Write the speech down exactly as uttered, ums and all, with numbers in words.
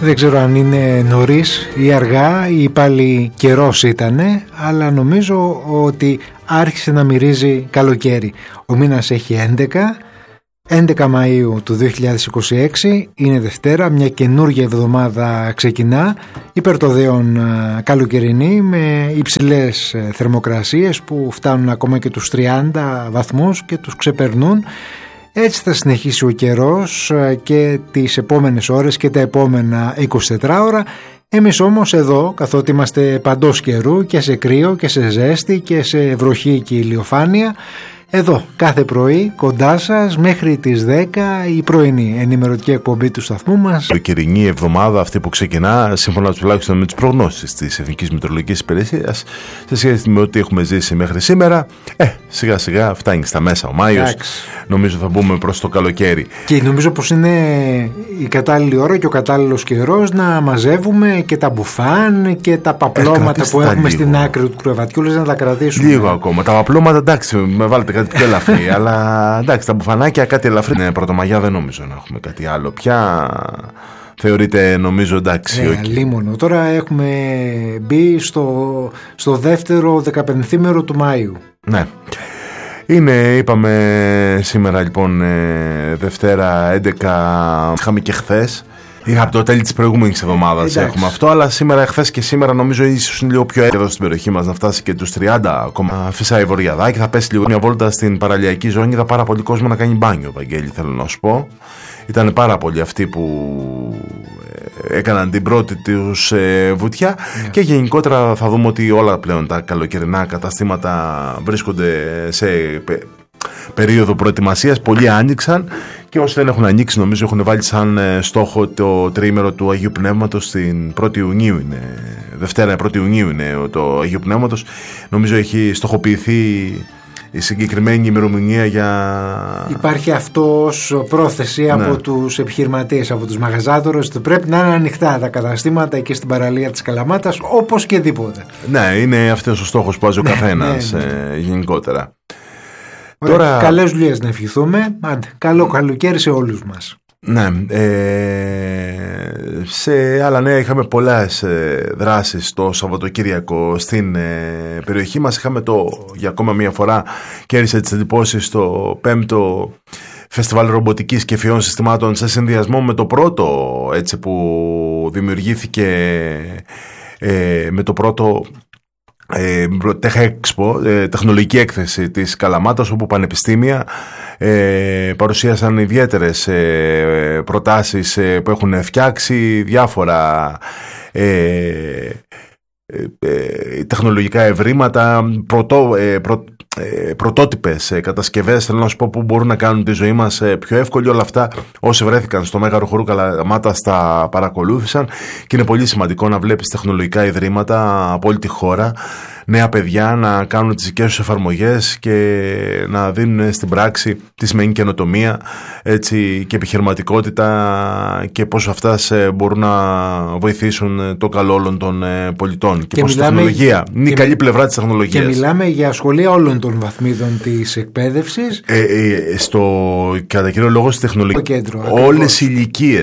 Δεν ξέρω αν είναι νωρίς ή αργά ή πάλι καιρός ήτανε, αλλά νομίζω ότι άρχισε να μυρίζει καλοκαίρι. Ο μήνας έχει έντεκα, έντεκα Μαΐου του δύο χιλιάδες είκοσι έξι, είναι Δευτέρα, μια καινούργια εβδομάδα ξεκινά, υπερτοδέων καλοκαιρινή, με υψηλές θερμοκρασίες που φτάνουν ακόμα και τους τριάντα βαθμούς και τους ξεπερνούν. Έτσι θα συνεχίσει ο καιρός και τις επόμενες ώρες και τα επόμενα είκοσι τέσσερις ώρα. Εμείς όμως εδώ, καθότι είμαστε παντός καιρού, και σε κρύο και σε ζέστη και σε βροχή και ηλιοφάνεια, εδώ κάθε πρωί κοντά σας μέχρι τις δέκα η πρωινή ενημερωτική εκπομπή του σταθμού μας. Η καιρινή εβδομάδα αυτή που ξεκινά, σύμφωνα τουλάχιστον με τις προγνώσεις της Εθνικής Μετεωρολογικής Υπηρεσίας, σε σχέση με ό,τι έχουμε ζήσει μέχρι σήμερα, ε, σιγά σιγά φτάνει στα μέσα ο Μάιος. Εντάξει. Νομίζω θα μπούμε προς το καλοκαίρι. Και νομίζω πως είναι η κατάλληλη ώρα και ο κατάλληλος καιρός να μαζεύουμε και τα μπουφάν και τα παπλώματα ε, που έχουμε λίγο στην άκρη του κρεβατιού, λες να τα κρατήσουμε. Λίγο ακόμα. Τα παπλώματα, εντάξει, με βάλετε κάτι πιο ελαφρύ, αλλά εντάξει, τα μπουφανάκια κάτι ελαφρύ. Ναι, Πρωτομαγιά δεν νομίζω να έχουμε κάτι άλλο πια. Θεωρείται, νομίζω, εντάξει. Ναι, λίμωνο. Τώρα έχουμε μπει στο, στο δεύτερο δεκαπενθήμερο του Μάιου. Ναι. Είναι, είπαμε σήμερα λοιπόν Δευτέρα έντεκα, είχαμε και χθες. Από το τέλη της προηγούμενης εβδομάδας έχουμε αυτό, αλλά σήμερα, χθες και σήμερα νομίζω ίσως είναι λίγο πιο έντονο στην περιοχή μας, να φτάσει και τους τριάντα ακόμα. Φυσάει βορειαδάκι, θα πέσει λίγο μια βόλτα στην παραλιακή ζώνη και θα πάρα πολύ κόσμο να κάνει μπάνιο, Βαγγέλη, θέλω να σου πω. Ήταν πάρα πολλοί αυτοί που έκαναν την πρώτη τους ε, βουτιά yeah. Και γενικότερα θα δούμε ότι όλα πλέον τα καλοκαιρινά καταστήματα βρίσκονται σε πε, περίοδο προετοιμασίας. Πολλοί άνοιξαν και όσοι δεν έχουν ανοίξει νομίζω έχουν βάλει σαν στόχο το τριήμερο του Αγίου Πνεύματος την πρώτη Ιουνίου, είναι Δευτέρα πρώτη Ιουνίου είναι το Αγίου Πνεύματος. Νομίζω έχει στοχοποιηθεί η συγκεκριμένη ημερομηνία για... Υπάρχει αυτό ως πρόθεση, ναι, από τους επιχειρηματίες, από τους μαγαζάτορες, ότι πρέπει να είναι ανοιχτά τα καταστήματα εκεί στην παραλία της Καλαμάτας, όπως και δίποτε. Ναι, είναι αυτός ο στόχος που βάζει ο καθένας, ναι, ναι, ναι. Ε, γενικότερα. Ωραία, τώρα... Καλές δουλειές να ευχηθούμε. Άντε, καλό καλοκαίρι σε όλους μας. Ναι, ε, σε άλλα νέα είχαμε πολλές ε, δράσεις το Σαββατοκύριακο στην ε, περιοχή μας. Είχαμε το, για ακόμα μια φορά κέρδισε τις εντυπώσεις στο πέμπτο Φεστιβάλ Ρομποτικής και Φιών Συστημάτων σε συνδυασμό με το πρώτο, έτσι, που δημιουργήθηκε ε, με το πρώτο Ε, Tech Expo, ε, τεχνολογική έκθεση της Καλαμάτας, όπου πανεπιστήμια ε, παρουσίασαν ιδιαίτερες ε, προτάσεις ε, που έχουν φτιάξει διάφορα ε, ε, ε, τεχνολογικά ευρήματα, πρωτό, ε, προ, ε, πρωτότυπες ε, κατασκευές, θέλω να σου πω, που μπορούν να κάνουν τη ζωή μας ε, πιο εύκολη. Όλα αυτά όσοι βρέθηκαν στο Μέγαρο Χορού Καλαμάτας τα παρακολούθησαν και είναι πολύ σημαντικό να βλέπεις τεχνολογικά ιδρύματα από όλη τη χώρα, νέα παιδιά να κάνουν τις δικές τους εφαρμογές και να δίνουν στην πράξη τη σημαίνει καινοτομία, έτσι, και επιχειρηματικότητα και πώς αυτά μπορούν να βοηθήσουν το καλό όλων των πολιτών και, και πώς η τεχνολογία είναι η καλή πλευρά της τεχνολογίας. Και μιλάμε για σχολεία όλων των βαθμίδων της εκπαίδευσης. Ε, ε, στο κατά κύριο λόγο στη τεχνολογία, κέντρο, όλες οι ηλικίες.